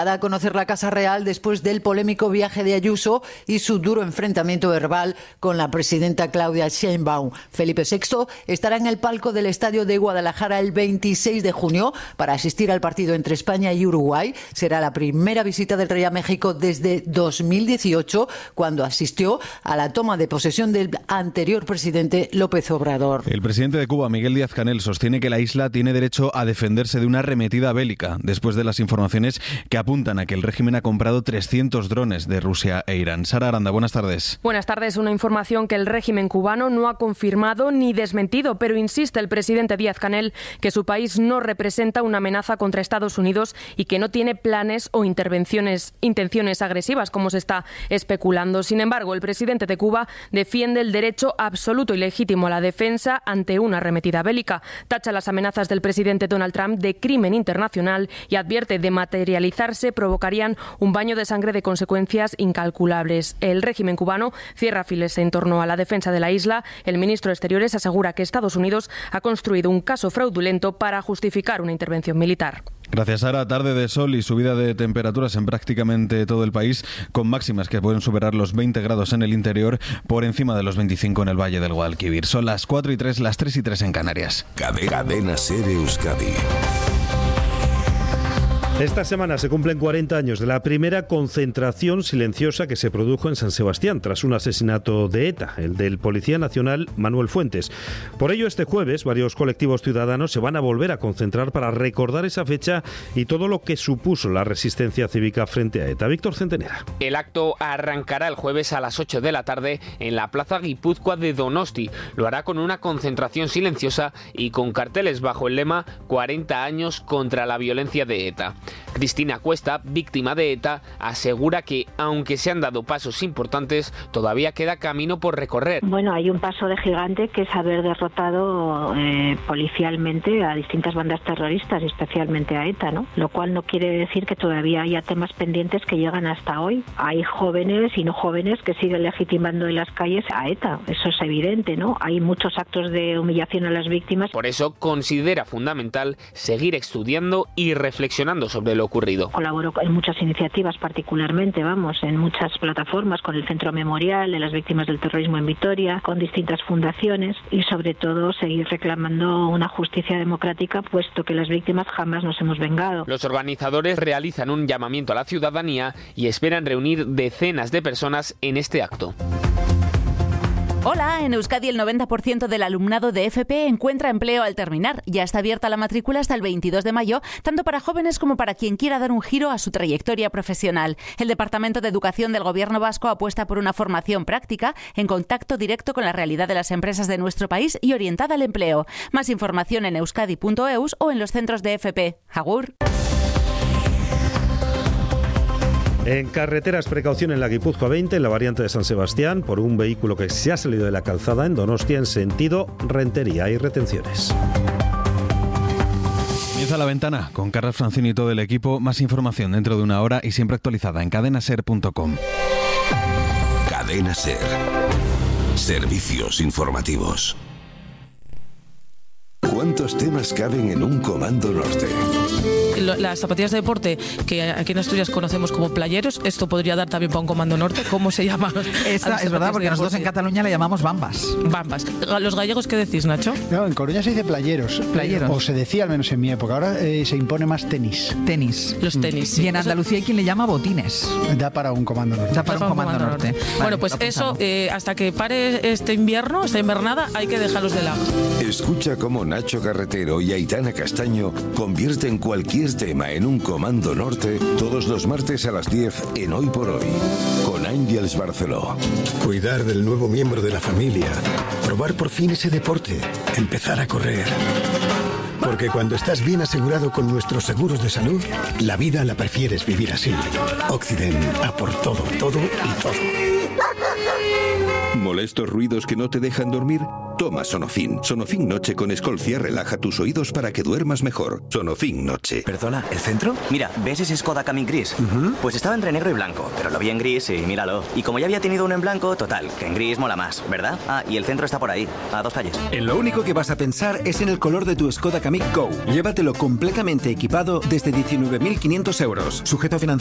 A conocer la Casa Real después del polémico viaje de Ayuso y su duro enfrentamiento verbal con la presidenta Claudia Sheinbaum. Felipe VI estará en el palco del Estadio de Guadalajara el 26 de junio para asistir al partido entre España y Uruguay. Será la primera visita del rey a México desde 2018, cuando asistió a la toma de posesión del anterior presidente López Obrador. El presidente de Cuba, Miguel Díaz-Canel, sostiene que la isla tiene derecho a defenderse de una arremetida bélica, después de las informaciones que apuntan a que el régimen ha comprado 300 drones de Rusia e Irán. Sara Aranda, buenas tardes. Buenas tardes. Una información que el régimen cubano no ha confirmado ni desmentido, pero insiste el presidente Díaz-Canel que su país no representa una amenaza contra Estados Unidos y que no tiene planes o intenciones agresivas, como se está especulando. Sin embargo, el presidente de Cuba defiende el derecho absoluto y legítimo a la defensa ante una arremetida bélica. Tacha las amenazas del presidente Donald Trump de crimen internacional y advierte de materializarse provocarían un baño de sangre de consecuencias incalculables. El régimen cubano cierra filas en torno a la defensa de la isla. El ministro de Exteriores asegura que Estados Unidos ha construido un caso fraudulento para justificar una intervención militar. Gracias, Sara. Tarde de sol y subida de temperaturas en prácticamente todo el país, con máximas que pueden superar los 20 grados en el interior, por encima de los 25 en el Valle del Guadalquivir. Son las 4:03, las 3:03 en Canarias. Cadena SER Euskadi. Esta semana se cumplen 40 años de la primera concentración silenciosa que se produjo en San Sebastián tras un asesinato de ETA, el del policía nacional Manuel Fuentes. Por ello, este jueves, varios colectivos ciudadanos se van a volver a concentrar para recordar esa fecha y todo lo que supuso la resistencia cívica frente a ETA. Víctor Centenera. El acto arrancará el jueves a las 8 de la tarde en la Plaza Guipúzcoa de Donosti. Lo hará con una concentración silenciosa y con carteles bajo el lema 40 años contra la violencia de ETA. Cristina Cuesta, víctima de ETA, asegura que, aunque se han dado pasos importantes, todavía queda camino por recorrer. Bueno, hay un paso de gigante que es haber derrotado policialmente a distintas bandas terroristas, especialmente a ETA, ¿no? Lo cual no quiere decir que todavía haya temas pendientes que llegan hasta hoy. Hay jóvenes y no jóvenes que siguen legitimando en las calles a ETA. Eso es evidente, ¿no? Hay muchos actos de humillación a las víctimas. Por eso considera fundamental seguir estudiando y reflexionando sobre lo ocurrido. Colaboro en muchas iniciativas, particularmente, en muchas plataformas, con el Centro Memorial de las Víctimas del Terrorismo en Vitoria, con distintas fundaciones y, sobre todo, seguir reclamando una justicia democrática, puesto que las víctimas jamás nos hemos vengado. Los organizadores realizan un llamamiento a la ciudadanía y esperan reunir decenas de personas en este acto. Hola, en Euskadi el 90% del alumnado de FP encuentra empleo al terminar. Ya está abierta la matrícula hasta el 22 de mayo, tanto para jóvenes como para quien quiera dar un giro a su trayectoria profesional. El Departamento de Educación del Gobierno vasco apuesta por una formación práctica en contacto directo con la realidad de las empresas de nuestro país y orientada al empleo. Más información en euskadi.eus o en los centros de FP. Agur. En carreteras, precaución en la Guipúzcoa 20, en la variante de San Sebastián, por un vehículo que se ha salido de la calzada en Donostia en sentido Rentería. Hay retenciones. Comienza La Ventana con Carlos Francini y todo el equipo. Más información dentro de una hora y siempre actualizada en cadenaser.com. Cadena SER. Servicios informativos. ¿Cuántos temas caben en un Comando Norte? Las zapatillas de deporte, que aquí en Asturias conocemos como playeros, esto podría dar también para un Comando Norte. ¿Cómo se llama? Esta es verdad, porque nosotros en Cataluña le llamamos bambas. Bambas. ¿Los gallegos qué decís, Nacho? No, en Coruña se dice playeros. O se decía, al menos en mi época. Ahora se impone más tenis. Tenis. Los tenis, sí. Y en Andalucía hay quien le llama botines. Da para un Comando Norte. Da para un Comando Norte. Vale, bueno, pues eso, hasta que pare este invierno, esta invernada, hay que dejarlos de lado. Escucha cómo Nacho Carretero y Aitana Castaño convierten cualquier tema en un Comando Norte todos los martes a las 10 en Hoy por Hoy, con Ángels Barceló. Cuidar del nuevo miembro de la familia, probar por fin ese deporte, empezar a correr. Porque cuando estás bien asegurado con nuestros seguros de salud, la vida la prefieres vivir así. Occident, a por todo, todo y todo. ¿Molestos ruidos que no te dejan dormir? Toma Sonofin. Sonofin Noche con Escolcia relaja tus oídos para que duermas mejor. Sonofin Noche. Perdona, ¿el centro? Mira, ¿ves ese Skoda Kamiq gris? Pues estaba entre negro y blanco, pero lo vi en gris y míralo. Y como ya había tenido uno en blanco, total, que en gris mola más, ¿verdad? Ah, y el centro está por ahí, a 2 calles. En lo único que vas a pensar es en el color de tu Skoda Kamiq Go. Llévatelo completamente equipado desde 19.500 euros. Sujeto a financiación.